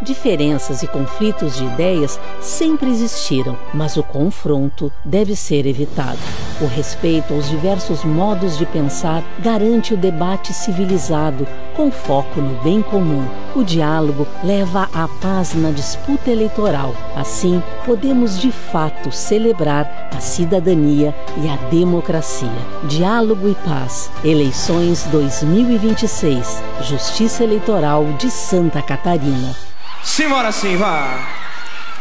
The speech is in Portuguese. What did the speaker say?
Diferenças e conflitos de ideias sempre existiram, mas o confronto deve ser evitado. O respeito aos diversos modos de pensar garante o debate civilizado, com foco no bem comum. O diálogo leva à paz na disputa eleitoral. Assim, podemos de fato celebrar a cidadania e a democracia. Diálogo e paz. Eleições 2026. Justiça Eleitoral de Santa Catarina. Simbora sim, vá!